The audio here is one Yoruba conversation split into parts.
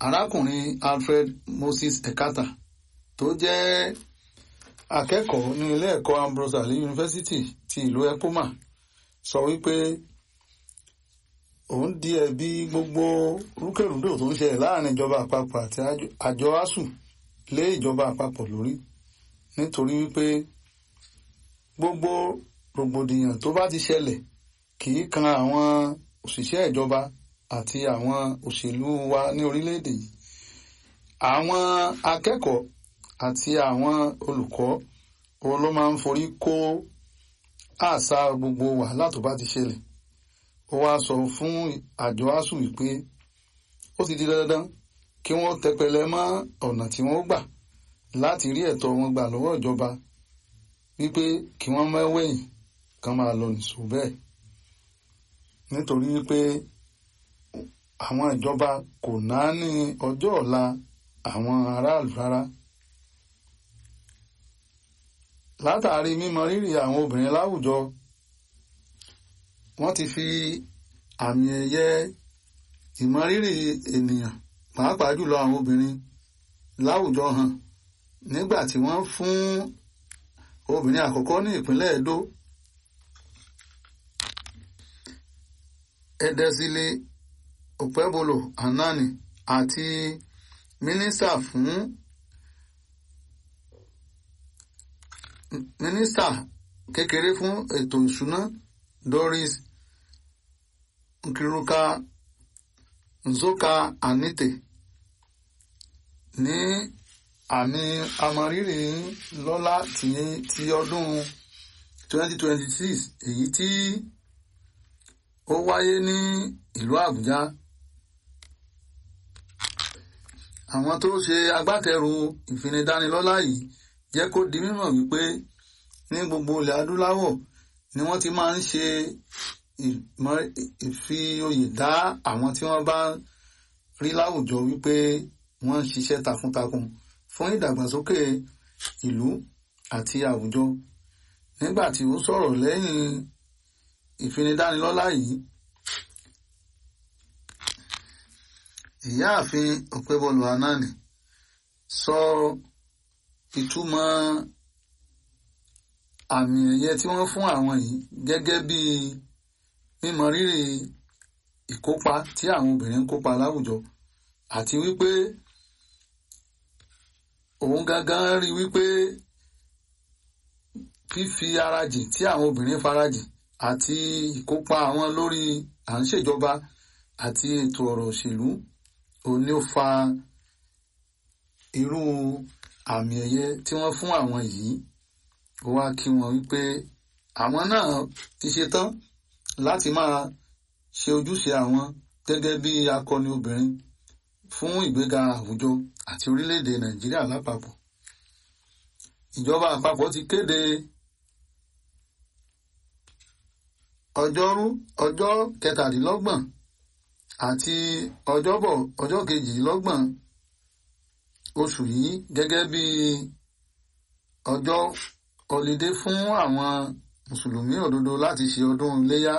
arákùnrin Alfred Moses Ekata tó jẹ́ akẹ́kọ̀ọ́ ní ilé ẹ̀kọ́ Ambrose Ali University ti ìlú Ekoma sọ wípé òun di ẹ̀bi gbogbo rúkèrúdò tó ń ṣẹlẹ̀ láàrin ìjọba àpapọ̀ àti àjọ ASUU lé ìjọba àpapọ̀ lórí nítorí wípé gbogbo rògbòdìyàn tó bá ti ṣẹlẹ̀ kì í kan àwọn òṣìṣẹ́ ìjọba àti àwọn òṣèlú wa ní orílẹ̀-èdè yìí. Àwọn akẹ́kọ̀ọ́ àti àwọn olùkọ́ òun ló máa ń forí kó àṣà gbogbo wàhálà tó bá ti ṣẹlẹ̀. Ó wá sọ fún àjọ ASUU wípé ó ti di dandan kí wọ́n tẹpẹlẹ mọ́ ọ̀nà tí wọ́n gbà láti rí ẹ̀tọ́ wọn gbà lọ́wọ́ ìjọba wípé kí wọ́n mẹ́wẹ̀yìn kan máa lọ nìṣó bẹ́ẹ̀ nítorí wípé àwọn ìjọba kò náání ọjọ́ ọ̀la àwọn aráàlú rárá. Látàrí mímọ rírì àwọn obìnrin láwùjọ, wọ́n ti fi àmì ẹ̀yẹ ìmọrírì ènìyàn pàápàá jùlọ àwọn obìnrin láwùjọ hàn nígbà tí wọ́n fún obìnrin àkọ́kọ́ ní ìpínlẹ̀ Edo, Edesile Okpebholo Anani, àti mínísítà kékeré fún ètò ìṣúná Doris Nkiruka Nzoka Anite ní àmì àmọrírì lọ́lá ti ọdún 2026 èyí tí ó wáyé ní ìlú Àbújá. Àwọn tó ṣe agbátẹrù ìfinidánilọ́lá yìí jẹ́ kó di mímọ̀ wípé ní gbogbo ilẹ̀ adúláwọ̀ ni wọ́n ti máa ń ṣe ìfi oyè dá àwọn tí wọ́n bá rí láwùjọ wípé wọ́n ń ṣiṣẹ́ takuntakun fún ìdàgbàsókè ìlú àti àwùjọ. Nígbà tí ó sọ̀rọ̀ lẹ́yìn ìfinidánilọ́lá yìí, ìyáàfin Okpebholo Anani sọ ìtumọ̀ àmì ẹ̀yẹ tí wọ́n fún àwọn yìí gẹ́gẹ́ bí mímọ rírì ìkópa tí àwọn obìnrin ń kópa láwùjọ àti wípé òun gangan rí wípé fífi ara jìn tí àwọn obìnrin farajìn àti ìkópa àwọn lórí à ń ṣèjọba àti ètò ọ̀rọ̀ òṣèlú òun ni ó fa irú àmì ẹ̀yẹ tí wọ́n fún àwọn yìí. Ó wá kí wọn wípé àwọn náà ti ṣetán láti máa ṣe ojúṣe àwọn gẹ́gẹ́ bí akọni obìnrin fún ìgbéga àwùjọ àti orílẹ̀-èdè Nàìjíríà lápapọ̀. Ìjọba àpapọ̀ ti kéde ọjọ́rú ọjọ́ 27 àti ọjọ́bọ̀ ọjọ́ 28 oṣù yìí gẹ́gẹ́ bí ọjọ́ ọlidé fún àwọn mùsùlùmí òdodo láti ṣe ọdún iléyá.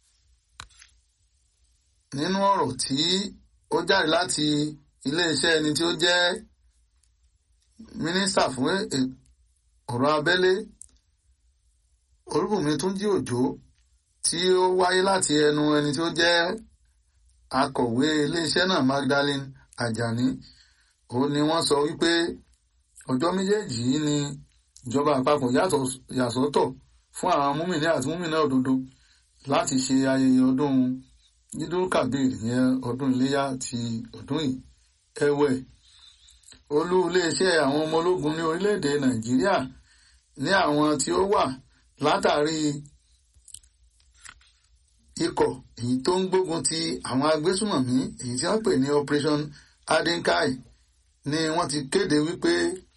Nínú ọ̀rọ̀ tí ó jáde láti iléeṣẹ́ ẹni tí ó jẹ́ mínísítà fún ọ̀rọ̀ abẹ́lé Olúbùnmi Túnjí Òjó tí ó wáyé láti ẹnu ẹni tí ó jẹ́ akọ̀wé iléeṣẹ́ náà Magdalene Ajani, òun ni wọ́n sọ wípé ọjọ́ méjèèjì yìí ni ìjọba àpapọ̀ yàsọ́tọ̀ fún àwọn múmìnì àti múmìnà òdodo láti ṣe ayẹyẹ ọdún Yídùl Kábírì, ìyẹn ọdún iléyá ti ọdún yìí. Ẹ̀wẹ̀, olú iléeṣẹ́ àwọn ọmọ ológun ní orílẹ̀-èdè Nàìjíríà ní àwọn tí ó wà látàrí ikọ̀ èyí tó ń gbógun ti àwọn agbésùmọ̀mí èyí tí wọ́n pè ní Operation Adenkai ni wọ́n ti kéde wípé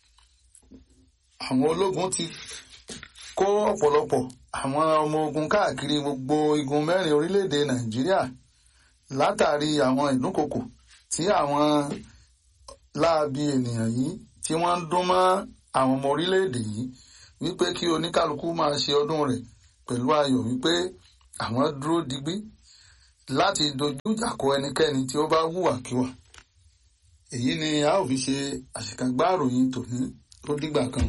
àwọn ológun ti kó ọ̀pọ̀lọpọ̀ àwọn ọmọ ogun káàkiri gbogbo igun mẹ́rin orílẹ̀-èdè Nàìjíríà látàrí àwọn ìdúnkokò tí àwọn láabi ènìyàn yìí tí wọ́n ń dún mọ́ àwọn ọmọ orílẹ̀-èdè yìí wípé kí oníkálukú máa ṣe ọdún rẹ̀ pẹ̀lú ayọ̀ wípé àwọn dúró digbí láti dojú ìjà kọ ẹnikẹ́ni tí ó bá hùwàkiwà. èyí ni a ó fi ṣe àṣekágbá ìròyìn tòní. Ó dìgbà kan.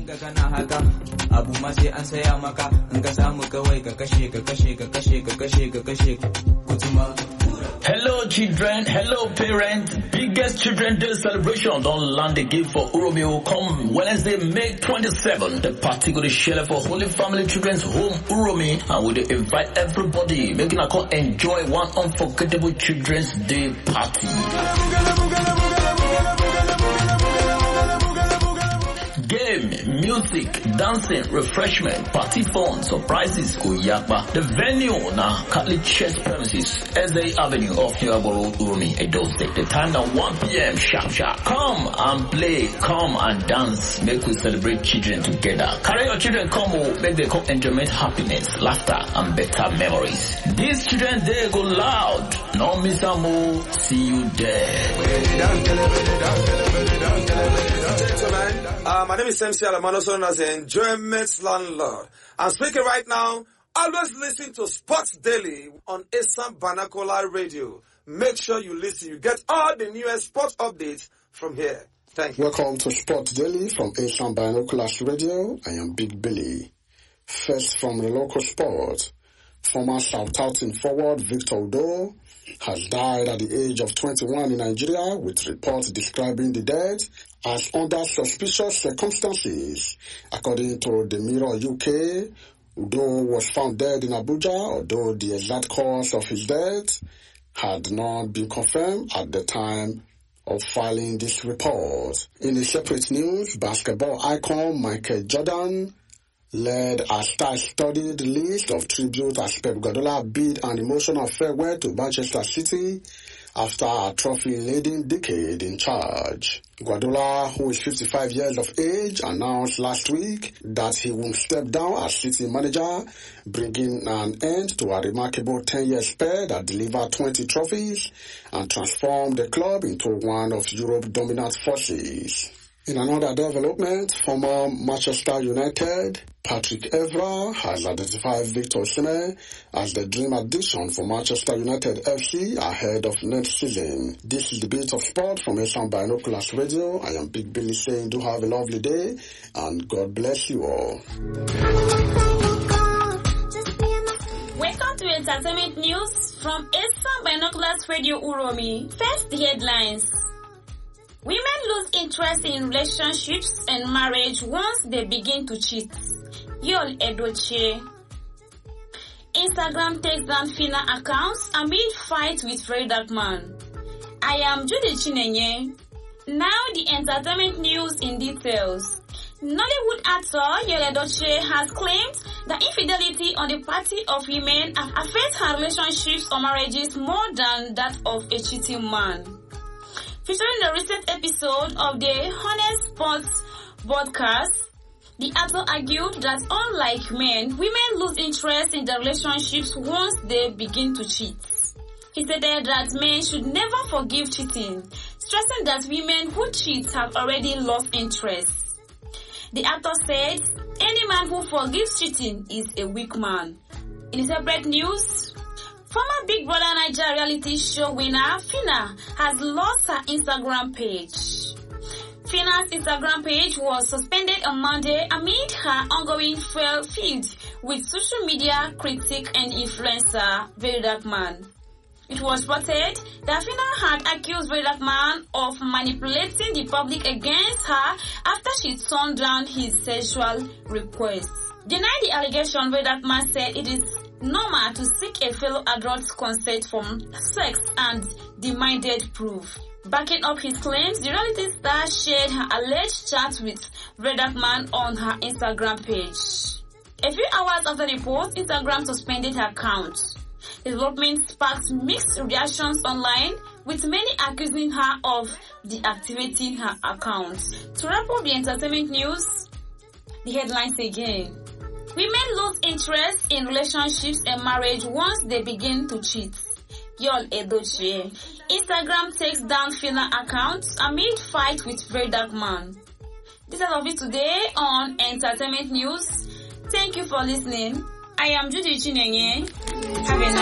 Hello children, hello parents. Biggest Children's Day celebration don't land again for Uromio come Wednesday, May 27th. The party go to share for Holy Family Children's Home Uromi, and we will invite everybody making a call enjoy one unforgettable Children's Day party. Game, music, dancing, refreshment, party fun, surprises, Kuyakba. The venue na Catholic Church premises, SA Avenue off New Road, Urumi, Edo State. The time now 1 p.m. sharp. Come and play, come and dance. Make we celebrate children together. Carry your children come, make them come enjoyment, happiness, laughter, and better memories. This Children's Day go loud. No miss a move. See you there. My name is MC Alamano, known as the Enjoyment Landlord. I'm speaking right now. Always listen to Sports Daily on Assam Vernacular Radio. Make sure you listen. You get all the newest sports updates from here. Thank you. Welcome to Sports Daily from Assam Vernacular Radio. I am Big Billy. First from the local sport. Former Southampton forward Victor Udo has died at the age of 21 in Nigeria, with reports describing the death as under suspicious circumstances. According to the Mirror UK, Udo was found dead in Abuja, although the exact cause of his death had not been confirmed at the time of filing this report. In a separate news, basketball icon Michael Jordan led a star-studded list of tributes as Pep Guardiola bid an emotional farewell to Manchester City after a trophy-laden decade in charge. Guardiola, who is 55 years of age, announced last week that he will step down as City manager, bringing an end to a remarkable 10-year spell that delivered 20 trophies and transformed the club into one of Europe's dominant forces. In another development, former Manchester United Patrick Evra has identified Victor Osimhen as the dream addition for Manchester United FC ahead of next season. This is the Bit of Sport from Assam Binoculars Radio. I am Big Billy saying do have a lovely day and God bless you all. Welcome to Entertainment News from Assam Binoculars Radio Uromi. First, the headlines. Women lose interest in relationships and marriage once they begin to cheat. Yul Edochie. Instagram takes down Fina accounts amid fight with Very Dark Man. I am Judy Chinenye. Now the entertainment news in details. Nollywood actor Yul Edochie has claimed that infidelity on the part of women affects her relationships or marriages more than that of a cheating man. Featuring the recent episode of the Honest Sports broadcast, the actor argued that unlike men, women lose interest in their relationships once they begin to cheat. He said that men should never forgive cheating, stressing that women who cheat have already lost interest. The actor said, any man who forgives cheating is a weak man. In separate news, former Big Brother Naija reality show winner Fina has lost her Instagram page. Fina's Instagram page was suspended on Monday amid her ongoing feud with social media critic and influencer Very Dark Man. It was reported that Fina had accused Very Dark Man of manipulating the public against her after she turned down his sexual requests. Denying the allegation, Very Dark Man said it is normal to seek a fellow adult's consent from sex and demanded proof. Backing up his claims, the reality star shared her alleged chat with Very Dark Man on her Instagram page. A few hours after the post, Instagram suspended her account. The development sparked mixed reactions online, with many accusing her of deactivating her account. To wrap up the entertainment news, the headlines again. Women lose interest in relationships and marriage once they begin to cheat. Yul Edochie. Instagram takes down Fina accounts amid fight with Very Dark Man. This is all of it today on Entertainment News. Thank you for listening. I am Judy Chinenye. Have a nice